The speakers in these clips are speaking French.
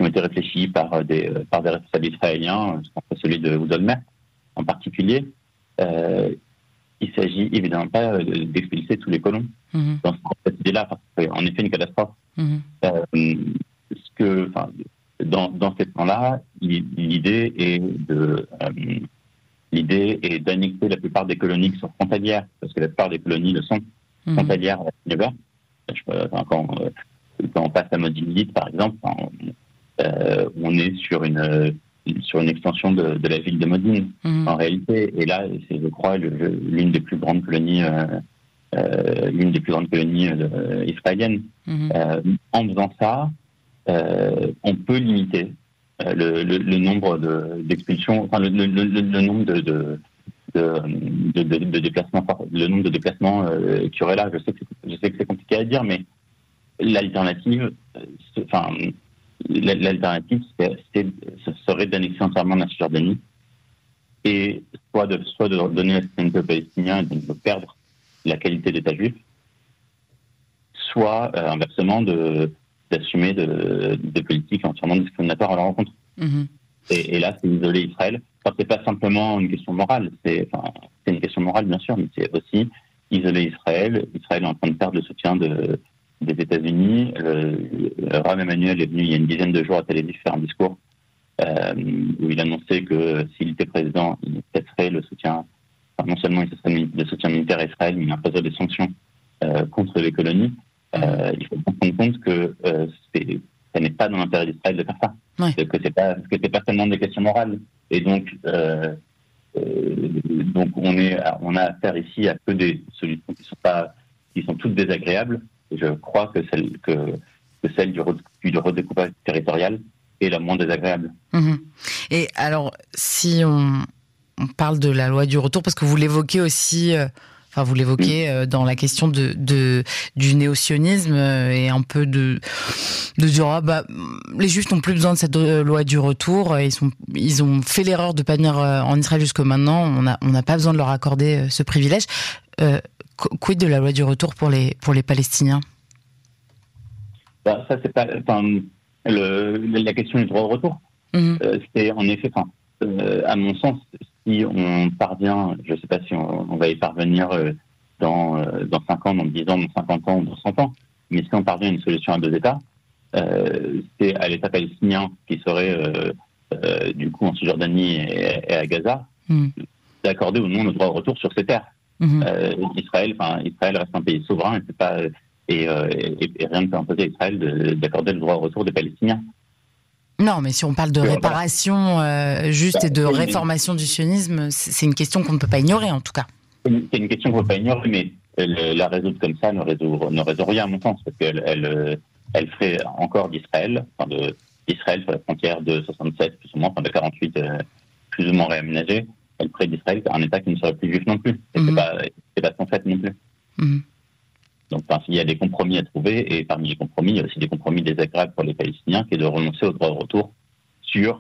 ont été réfléchis par des responsables israéliens, celui de Ouzolmer en particulier. Il s'agit évidemment pas d'expulser tous les colons dans cette idée-là, parce que c'est en effet une catastrophe. Dans ces plans-là, l'idée est d'annexer la plupart des colonies qui sont frontalières, parce que la plupart des colonies le sont frontalières à la ligne verte. Quand on passe à Modin-Lit, par exemple, on est sur une extension de la ville de Modin, en réalité. Et là, c'est, je crois, l'une des plus grandes colonies, israéliennes. En faisant ça, on peut limiter le nombre d'expulsions, enfin le nombre de déplacements, le nombre de déplacements qu'il y aurait là. Je sais que c'est compliqué à dire, mais l'alternative, ce serait d'annexer entièrement la Cisjordanie et soit de donner la citoyenneté aux Palestiniens et donc de perdre la qualité d'État juif, soit inversement d'assumer des politiques entièrement discriminatoires à leur rencontre. Et là, c'est isoler Israël. Enfin, c'est pas simplement une question morale, c'est une question morale bien sûr, mais c'est aussi isoler Israël. Israël est en train de perdre le soutien des États-Unis. Le Rav Emmanuel est venu il y a une dizaine de jours à Tel Aviv faire un discours où il annonçait que s'il était président, il cesserait le soutien, non seulement il cesserait le soutien militaire à Israël, mais il imposerait des sanctions contre les colonies. Il faut prendre compte que ça n'est pas dans l'intérêt d'Israël de faire ça. Ouais. Que c'est pas seulement des questions morales. Et donc on a affaire ici à que des solutions qui sont toutes désagréables. Et je crois que celle du redécoupage territorial est la moins désagréable. Et alors, si on parle de la loi du retour, parce que vous l'évoquez aussi, dans la question du néo-sionisme et un peu de dire les Juifs n'ont plus besoin de cette loi du retour. Ils ont fait l'erreur de pas venir en Israël jusque maintenant. On n'a pas besoin de leur accorder ce privilège. Quid de la loi du retour pour les Palestiniens? Ça c'est pas. La question du droit au retour. C'est en effet. À mon sens, si on parvient, je ne sais pas si on va y parvenir dans 5 ans, dans 10 ans, dans 50 ans ou dans 100 ans, mais si on parvient à une solution à 2 États, c'est à l'État palestinien qui serait du coup en Cisjordanie et à Gaza d'accorder ou non le droit au retour sur ces terres. Israël reste un pays souverain et rien ne peut imposer à Israël d'accorder le droit au retour des Palestiniens. Non, mais si on parle de réparation juste et de réformation du sionisme, c'est une question qu'on ne peut pas ignorer, en tout cas. C'est une question qu'on ne peut pas ignorer, mais la résoudre comme ça ne résout rien, à mon sens, parce qu'elle ferait encore d'Israël sur la frontière de 67, plus ou moins, de 48, plus ou moins réaménagée, elle ferait d'Israël un État qui ne serait plus juif non plus. Et c'est pas son fait non plus. Donc, il y a des compromis à trouver, et parmi les compromis, il y a aussi des compromis désagréables pour les Palestiniens, qui est de renoncer au droit de retour sur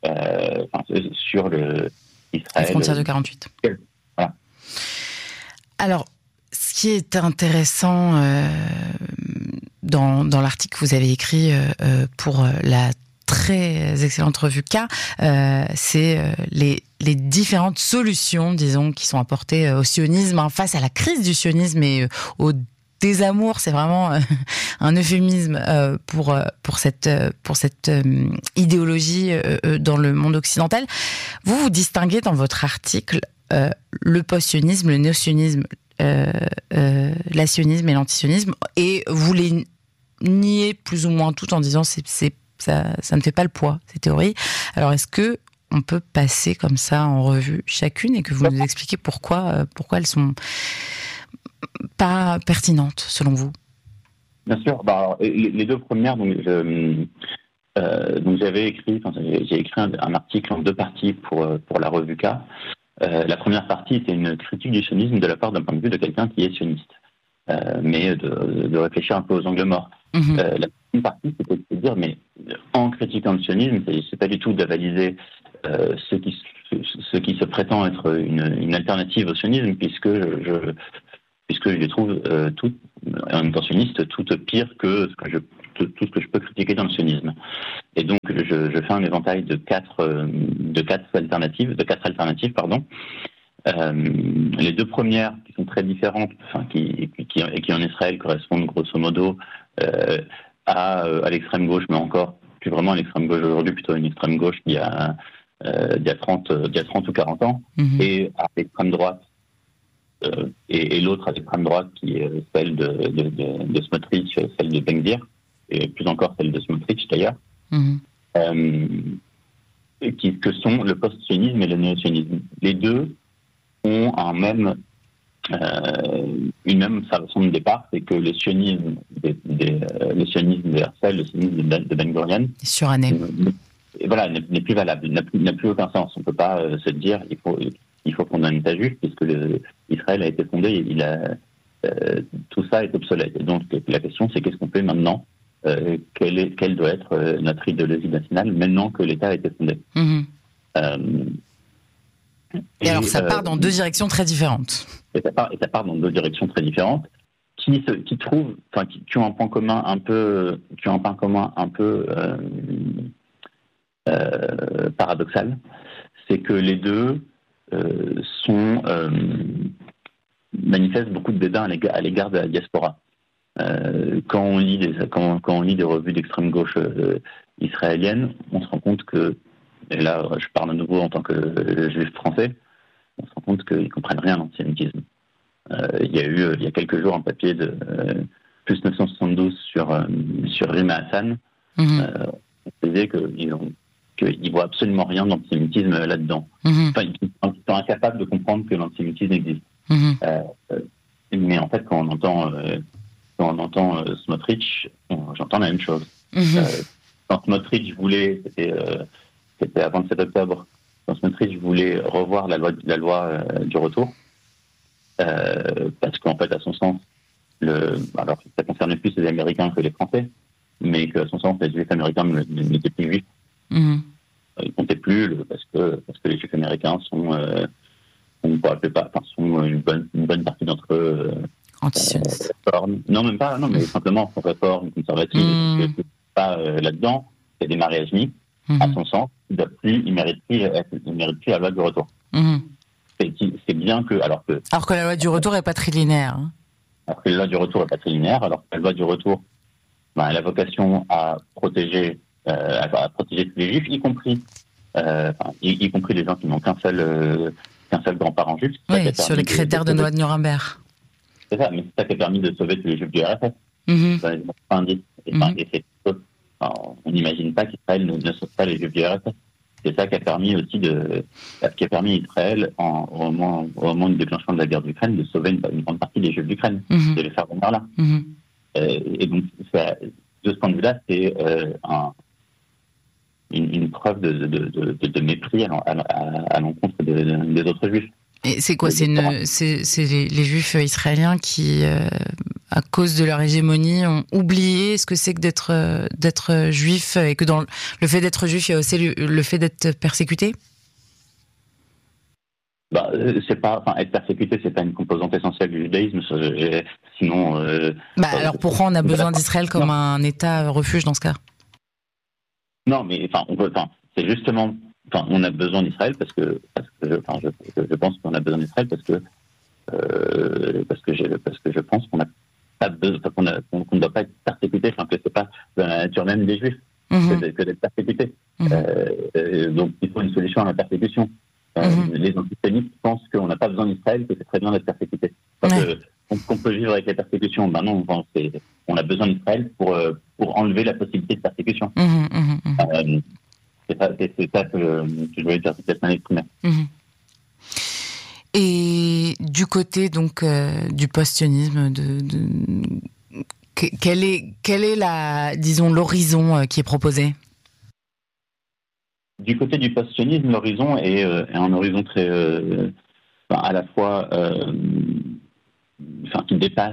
le Israël. Les frontières de 48. Voilà. Alors, ce qui est intéressant dans l'article que vous avez écrit pour la très excellente revue K, c'est les différentes solutions, disons, qui sont apportées au sionisme face à la crise du sionisme et au désamour. C'est vraiment un euphémisme pour cette idéologie dans le monde occidental. Vous distinguez dans votre article le post-sionisme, le néo-sionisme, l'asionisme et l'antisionisme, et vous les niez plus ou moins tout en disant ça ne fait pas le poids, ces théories. Alors, est-ce que on peut passer comme ça en revue chacune et que vous nous expliquez pourquoi elles sont pas pertinentes, selon vous? Bien sûr. Les deux premières, j'ai écrit un article en 2 parties pour la revue K. La première partie était une critique du sionisme de la part d'un point de vue de quelqu'un qui est sioniste, mais de réfléchir un peu aux angles morts. La deuxième partie, c'était de se dire, mais en critiquant le sionisme, c'est pas du tout d'avaliser ce qui se prétend être une alternative au sionisme, puisque je les trouve toutes, en étant sioniste, toutes pires que ce que je peux critiquer dans le sionisme. Et donc, je fais un éventail de quatre alternatives. Les deux premières, qui sont très différentes, qui en Israël correspondent grosso modo à l'extrême gauche, mais encore plus vraiment à l'extrême gauche aujourd'hui, plutôt une extrême gauche d'il y a 30 ou 40 ans, et à l'extrême droite, et l'autre à l'extrême droite qui est celle de Smotrich, celle de Ben Gvir, et plus encore celle de Smotrich d'ailleurs, que sont le post-sionisme et le néo-sionisme. Les deux ont une même façon de départ, c'est que le sionisme le sionisme de Herzl, le sionisme de Ben Gurion, suranné, n'est plus valable, n'a plus aucun sens. On ne peut pas se dire il faut fonder un État juif, puisque Israël a été fondé, tout ça est obsolète. Et donc la question, c'est qu'est-ce qu'on fait maintenant, quelle doit être notre idéologie nationale maintenant que l'État a été fondé. Et alors ça part dans deux directions très différentes. Et ça part dans deux directions très différentes, qui ont un point commun un peu paradoxal, c'est que les deux manifestent beaucoup de dédain à l'égard de la diaspora. Quand on lit des revues d'extrême gauche israéliennes, on se rend compte que, et là je parle à nouveau en tant que juif français, on se rend compte qu'ils ne comprennent rien à l'antisémitisme. Il y a eu il y a quelques jours un papier de plus 972 sur Rima Hassan, on disait qu'ils voient absolument rien d'antisémitisme là-dedans. Enfin, ils sont incapables de comprendre que l'antisémitisme existe. Mais en fait, quand on entend Smotrich, j'entends la même chose. Quand Smotrich voulait, c'était avant le 7 octobre, quand Smotrich voulait revoir la loi du retour, parce qu'en fait, à son sens, alors ça concernait plus les Américains que les Français, mais qu'à son sens, les Juifs américains n'étaient plus juifs. Ils ne comptaient plus parce que les Juifs américains sont une bonne partie d'entre eux antisionistes. Non, même pas, mais simplement sont réformes conservatives. C'est pas là-dedans, il y a des mariages mixtes. À son sens, il ne mérite plus la loi du retour. C'est bien que... Alors que la loi du retour n'est pas trilinéaire. Alors que la loi du retour n'est pas trilinéaire, alors que la loi du retour, elle a vocation à protéger tous les juifs, y compris les gens qui n'ont qu'un seul grand-parent juif. Oui, sur les critères de loi de Nuremberg. C'est ça, mais c'est ça qui a permis de sauver tous les juifs du RSS. Dans les années 90. On n'imagine pas qu'Israël ne sauve pas les juifs du RSS. C'est ça qui a permis aussi à Israël, au moment du déclenchement de la guerre d'Ukraine, de sauver une grande partie des juifs d'Ukraine, de les faire venir là. Et donc, de ce point de vue-là, c'est une preuve de mépris à l'encontre des autres juifs. Et c'est quoi ? C'est les juifs israéliens qui, à cause de leur hégémonie, ont oublié ce que c'est que d'être juif, et que dans le fait d'être juif, il y a aussi le fait d'être persécuté ? Être persécuté, c'est pas une composante essentielle du judaïsme. Sinon. Alors pourquoi on a besoin d'Israël comme un État refuge dans ce cas ? Non, mais c'est justement. On a besoin d'Israël parce que je pense qu'on a besoin d'Israël parce que je pense qu'on ne doit pas être persécuté, que c'est pas dans la nature même des Juifs que d'être persécuté. Donc il faut une solution à la persécution. Les antisémites pensent qu'on n'a pas besoin d'Israël, que c'est très bien d'être persécuté. Qu'on peut vivre avec les persécutions. Non, on a besoin d'Israël pour enlever la possibilité de persécution. C'est ça que je voulais dire, cette manière primaire. Et du côté donc du post-sionisme, quelle est l'horizon qui est proposé ? Du côté du post-sionisme, l'horizon est un horizon très à la fois qui dépasse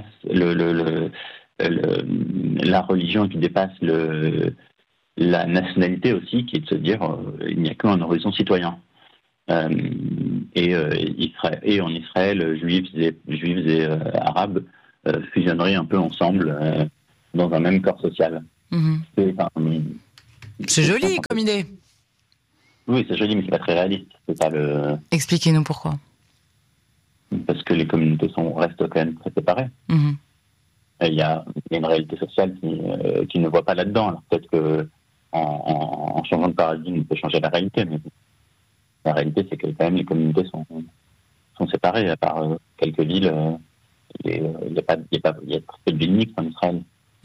la religion, qui dépasse la nationalité aussi, qui est de se dire il n'y a qu'un horizon citoyen. Et en Israël, juifs et arabes fusionneraient un peu ensemble dans un même corps social. C'est joli comme idée. Oui, c'est joli, mais c'est pas très réaliste. C'est pas le... Expliquez-nous pourquoi. Parce que les communautés restent quand même très séparées. Il y a une réalité sociale qui ne voit pas là-dedans. Alors peut-être que en changeant de paradigme, on peut changer la réalité, mais la réalité, c'est que quand même les communautés sont séparées, à part quelques villes. Il y a très peu de villes mixtes en Israël.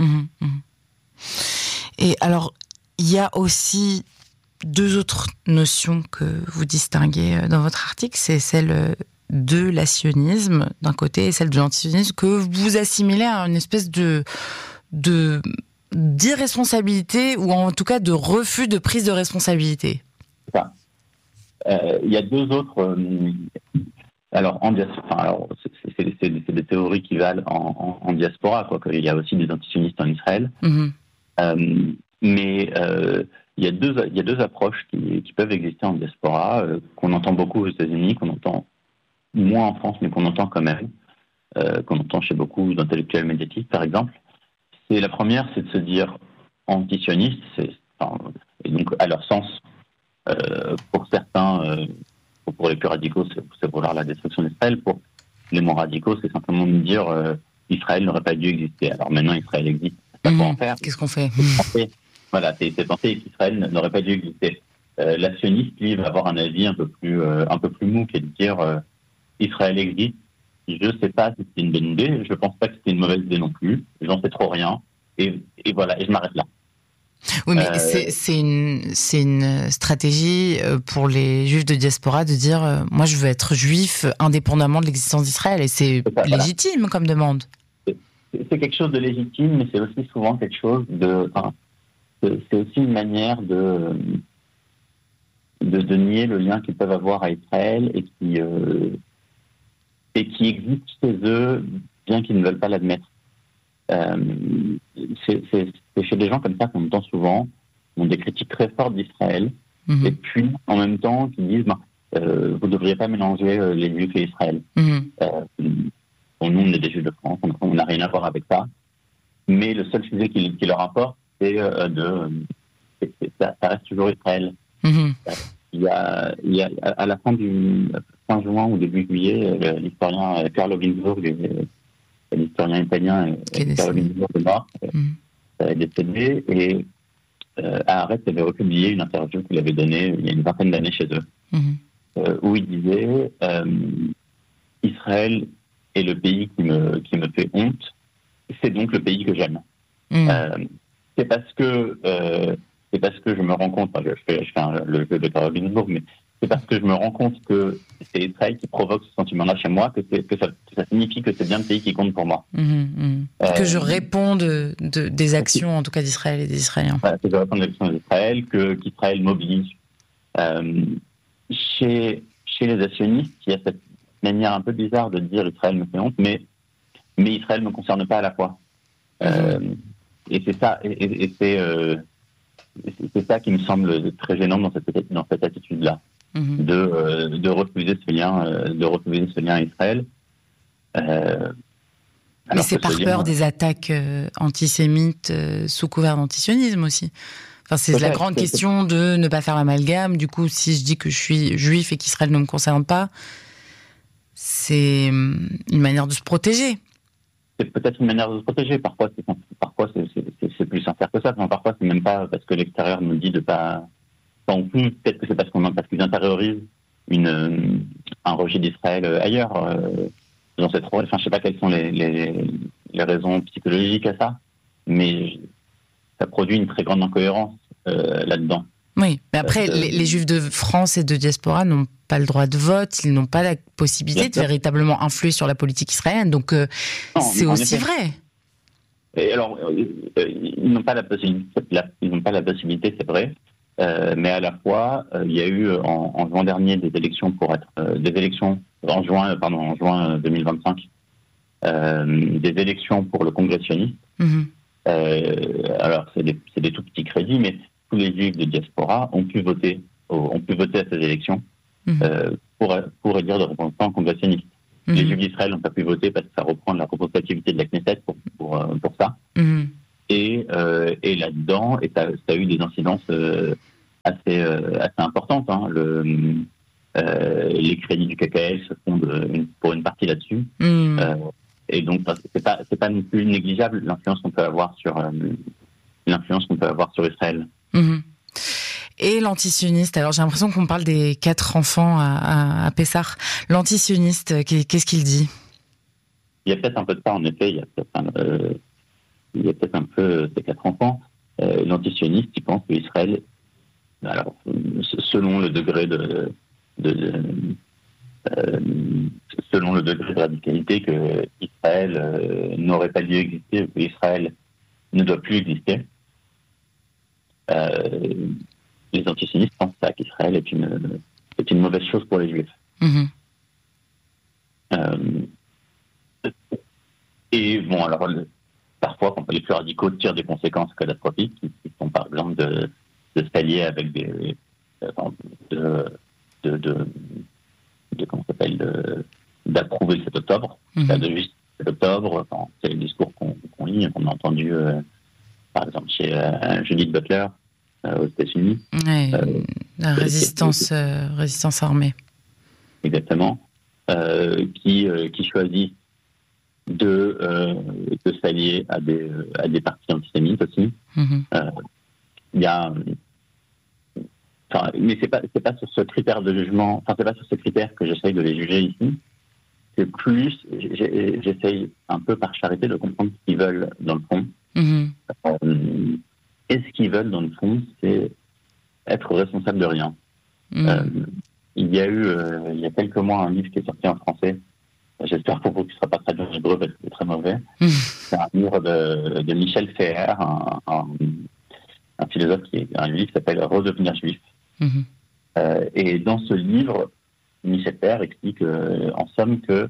Et alors, il y a aussi 2 autres notions que vous distinguez dans votre article, c'est celle de l'assionisme d'un côté et celle de l'antisionisme que vous assimilez à une espèce d'irresponsabilité ou en tout cas de refus de prise de responsabilité. Il y a 2 autres. Alors, c'est des théories qui valent en diaspora, quoi. Il y a aussi des antisionistes en Israël. Mais il y a deux approches qui peuvent exister en diaspora, qu'on entend beaucoup aux États-Unis, qu'on entend moins en France, mais qu'on entend quand même, qu'on entend chez beaucoup d'intellectuels médiatiques, par exemple. La première, c'est de se dire antisioniste, et donc à leur sens, pour certains, pour les plus radicaux, c'est vouloir la destruction d'Israël. Pour les moins radicaux, c'est simplement de dire Israël n'aurait pas dû exister. Alors maintenant, Israël existe. Quoi en faire. Qu'est-ce qu'on fait? Voilà, c'est penser qu'Israël n'aurait pas dû exister. L'actionniste, lui, va avoir un avis un peu plus mou, qui est de dire Israël existe. Je ne sais pas si c'était une bonne idée. Je ne pense pas que c'était une mauvaise idée non plus. J'en sais trop rien. Et voilà, et je m'arrête là. Oui, mais c'est une stratégie pour les juifs de diaspora de dire moi je veux être juif indépendamment de l'existence d'Israël, et c'est légitime comme demande. C'est quelque chose de légitime, mais c'est aussi souvent quelque chose c'est aussi une manière de nier le lien qu'ils peuvent avoir à Israël et qui existe chez eux, bien qu'ils ne veulent pas l'admettre. C'est chez des gens comme ça qu'on entend souvent, qui ont des critiques très fortes d'Israël, et puis en même temps qui disent vous ne devriez pas mélanger les Juifs et Israël. Pour nous, on est des Juifs de France, on n'a rien à voir avec ça, mais le seul sujet qui leur importe, c'est ça reste toujours Israël. Il y a à la fin juin ou début juillet, l'historien Carlo Ginzburg, l'historien italien Carlo Ginzburg est mort, est décédé, et à Haaretz avait republié une interview qu'il avait donnée il y a une vingtaine d'années chez eux, où il disait Israël est le pays qui me fait honte, c'est donc le pays que j'aime. C'est parce que je me rends compte, je fais le jeu de Carlo Ginzburg, mais c'est parce que je me rends compte que c'est Israël qui provoque ce sentiment-là chez moi, que ça signifie que c'est bien le pays qui compte pour moi. Que je réponds des actions, en tout cas d'Israël et des Israéliens. Voilà, que je réponds des actions d'Israël, qu'Israël m'oblige. Chez les actionnistes, il y a cette manière un peu bizarre de dire Israël me fait honte, mais Israël ne me concerne pas à la fois. Et c'est ça, c'est ça qui me semble très gênant dans cette attitude-là, de refuser ce lien à Israël. Mais c'est par peur des attaques antisémites sous couvert d'antisionisme aussi. Enfin, c'est la grande question de ne pas faire l'amalgame. Du coup, si je dis que je suis juif et qu'Israël ne me concerne pas, c'est une manière de se protéger. C'est peut-être une manière de se protéger. Parfois, c'est plus sincère que ça. Parfois, c'est même pas parce que l'extérieur nous dit de pas. En plus, peut-être que c'est parce qu'ils intériorisent un rejet d'Israël ailleurs. Dans cette rôle. Enfin, je sais pas quelles sont les raisons psychologiques à ça, mais ça produit une très grande incohérence là-dedans. Oui, mais après, les Juifs de France et de diaspora n'ont pas le droit de vote, ils n'ont pas la possibilité de véritablement influer sur la politique israélienne, donc c'est aussi vrai. Et alors, ils n'ont pas la possibilité, c'est vrai, mais à la fois, il y a eu en juin dernier des élections en juin 2025, des élections pour le Congrès sioniste. Alors, c'est des tout petits crédits, mais tous les Juifs de diaspora ont pu voter à ces élections pour élire des représentants au Congrès sioniste. Les Juifs d'Israël n'ont pas pu voter parce que ça reprend la représentativité de la Knesset pour ça. Et là-dedans, ça a eu des incidences assez importantes. Hein. Les crédits du KKL se fondent pour une partie là-dessus. Et donc, c'est pas non plus négligeable l'influence qu'on peut avoir sur Israël. Et l'antisioniste, alors j'ai l'impression qu'on parle des 4 enfants à Pessah. L'antisioniste, qu'est-ce qu'il dit? Il y a peut-être un peu de ça, en effet. Il y a peut-être un peu ces 4 enfants. L'antisioniste, il pense qu'Israël, alors, selon le degré de radicalité, que Israël n'aurait pas dû exister, que Israël ne doit plus exister. Les antisionistes pensent ça, qu'Israël est une mauvaise chose pour les Juifs. Et bon, alors parfois, quand les plus radicaux tirent des conséquences catastrophiques, qui sont par exemple de s'allier avec d'approuver le 7 octobre, de juste 7 octobre, c'est les discours qu'on lit, qu'on a entendu par exemple chez Judith Butler aux États-Unis. La résistance armée. Exactement. Qui choisit de s'allier à des partis antisémites aussi. Il y a, mais c'est pas sur ce critère de jugement, c'est pas sur ce critère que j'essaye de les juger ici. C'est plus, j'essaye un peu par charité de comprendre ce qu'ils veulent dans le fond. Et ce qu'ils veulent dans le fond, c'est être responsable de rien. Il y a eu, il y a quelques mois, un livre qui est sorti en français. J'espère pour vous qu'il ne sera pas traduit en hébreu parce que c'est très mauvais. C'est un livre de Michel Feher, un philosophe un livre qui s'appelle Redevenir juif. Et dans ce livre, Michel Feher explique en somme que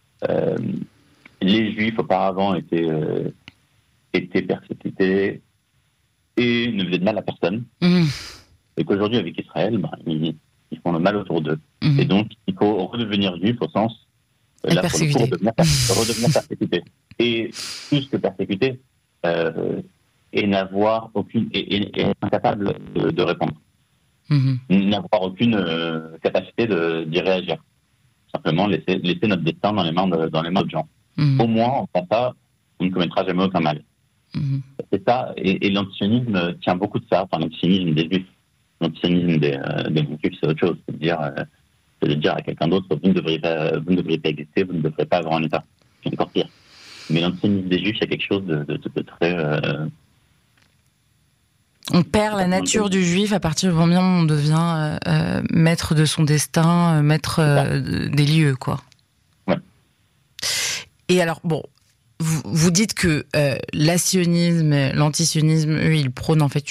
les Juifs auparavant étaient persécutés et ne faisaient de mal à personne. Et qu'aujourd'hui, avec Israël, ils font le mal autour d'eux. Et donc, il faut redevenir juif au sens là, pour le coup, redevenir persécuté. Et plus que persécuté, et n'avoir aucune, et être incapable de répondre. N'avoir aucune capacité d'y réagir. Simplement laisser notre destin dans les mains d'autres gens. Au moins, en faisant ça, on ne commettra jamais aucun mal. C'est ça, et l'antisionisme tient beaucoup de ça, l'antisionisme des Juifs. L'antisionisme des Juifs, c'est autre chose. C'est de dire à quelqu'un d'autre, vous ne devriez pas exister, vous ne devrez pas avoir un État. C'est encore pire. Mais l'antisionisme des Juifs, c'est quelque chose de très... On perd la nature du Juif à partir du moment où on devient maître de son destin, maître des lieux, quoi. Ouais. Et alors, bon, vous dites que l'antisionisme, eux, ils prônent en fait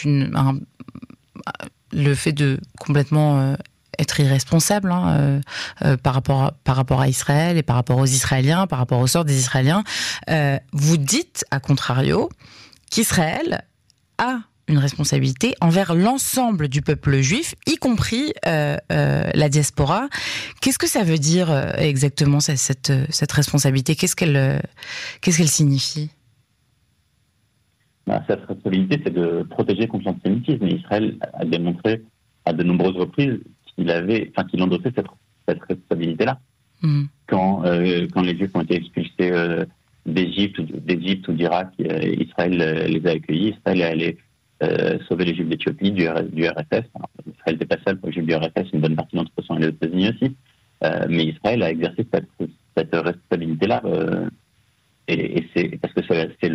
le fait de complètement être irresponsable par rapport à Israël et par rapport aux Israéliens, par rapport au sort des Israéliens. Vous dites, à contrario, qu'Israël a une responsabilité envers l'ensemble du peuple juif, y compris la diaspora. Qu'est-ce que ça veut dire exactement cette responsabilité ? Qu'est-ce qu'elle signifie ? Cette responsabilité, c'est de protéger contre l'antisémitisme. Et Israël a démontré à de nombreuses reprises qu'il endossait cette responsabilité-là. Quand les Juifs ont été expulsés d'Égypte ou d'Irak, Israël les a accueillis. Israël est allé sauver les Juifs d'Éthiopie, du RSS. Alors, Israël n'était pas seul pour les Juifs du RSS, une bonne partie d'entre eux sont allés aux États-Unis aussi. Mais Israël a exercé cette responsabilité-là. Et c'est parce que c'est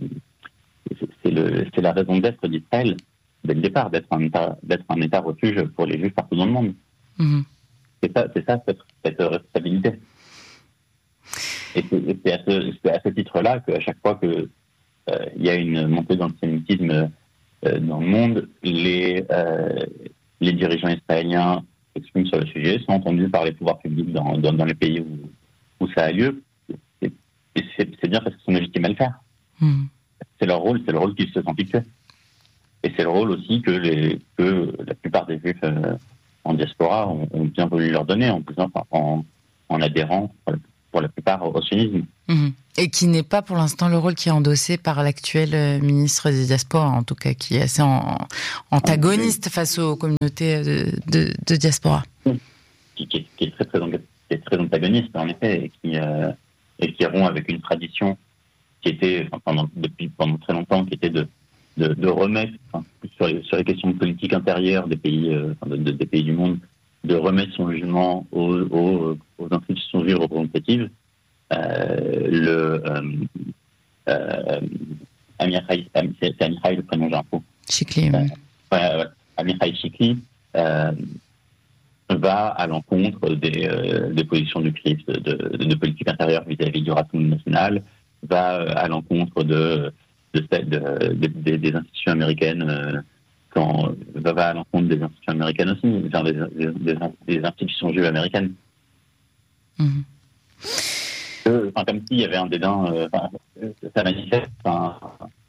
la raison d'être d'Israël dès le départ, d'être un État refuge pour les Juifs partout dans le monde. C'est ça cette responsabilité. Et c'est à ce titre-là qu'à chaque fois que il y a une montée d'antisémitisme dans le monde, les dirigeants israéliens s'expriment sur le sujet, sont entendus par les pouvoirs publics dans les pays où ça a lieu. Et c'est bien parce qu'ils sont légitimes à le faire. C'est leur rôle qu'ils se sentent fixés. Et c'est le rôle aussi que la plupart des Juifs en diaspora ont bien voulu leur donner en adhérant pour la plupart au sionisme. Et qui n'est pas pour l'instant le rôle qui est endossé par l'actuel ministre des Diasporas, en tout cas, qui est assez antagoniste face aux communautés de diaspora. Qui est très antagoniste, en effet, et qui rompt avec une tradition qui était, pendant très longtemps, qui était de remettre, sur les questions de politique intérieure des pays, des pays du monde, de remettre son jugement aux institutions juives représentatives. Amichai, c'est Amichai le prénom, j'ai un peu. Chikli. Amichai Chikli va à l'encontre des positions du CRIF, de politique intérieure vis-à-vis du Rassemblement national, va à l'encontre des institutions américaines, va à l'encontre des institutions américaines aussi, genre des institutions juives américaines. Mm-hmm. Comme s'il y avait un dédain, ça manifeste un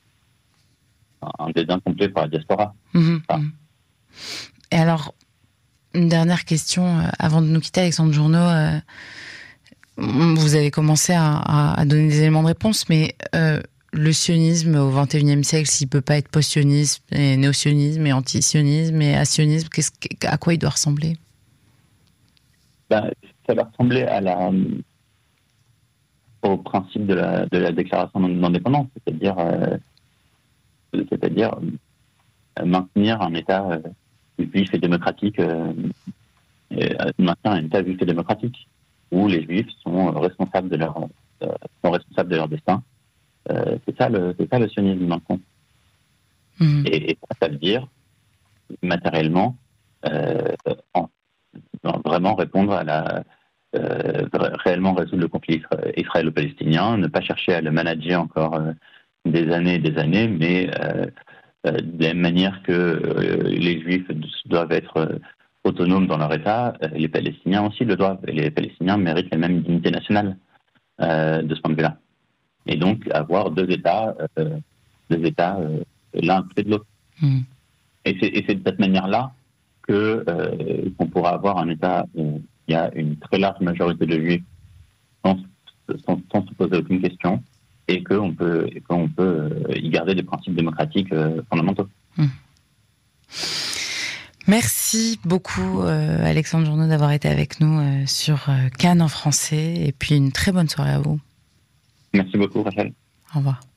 dédain complet pour la diaspora. Mm-hmm. Et alors, une dernière question avant de nous quitter, Alexandre Journeau. Vous avez commencé à donner des éléments de réponse, mais le sionisme au XXIe siècle, s'il ne peut pas être post-sionisme, et néo-sionisme, et anti-sionisme, et asionisme, à quoi il doit ressembler? Ça va ressembler au principe de la déclaration d'indépendance, c'est-à-dire maintenir un État juif et démocratique, où les Juifs sont responsables de leur destin. C'est ça le sionisme dans le fond. Et ça veut dire matériellement vraiment répondre réellement résoudre le conflit israélo-palestinien, ne pas chercher à le manager encore des années et des années, mais de la même manière que les Juifs doivent être autonomes dans leur État, les Palestiniens aussi le doivent. Et les Palestiniens méritent la même dignité nationale de ce point de vue-là. Et donc avoir deux États l'un à côté de l'autre. Et c'est de cette manière-là qu'on pourra avoir un État où il y a une très large majorité de Juifs sans se poser aucune question, et qu'on peut y garder des principes démocratiques fondamentaux. Merci beaucoup Alexandre Journeau d'avoir été avec nous sur Cannes en français, et puis une très bonne soirée à vous. Merci beaucoup Rachel. Au revoir.